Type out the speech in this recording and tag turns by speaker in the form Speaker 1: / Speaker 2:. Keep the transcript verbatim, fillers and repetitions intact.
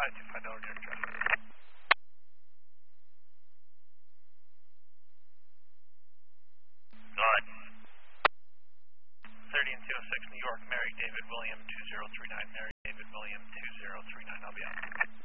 Speaker 1: five two five Delaware, New York traffic.
Speaker 2: Go ahead.
Speaker 1: thirty and two oh six, New York, Mary David William two zero three nine, Mary David William two zero three nine, I'll be out.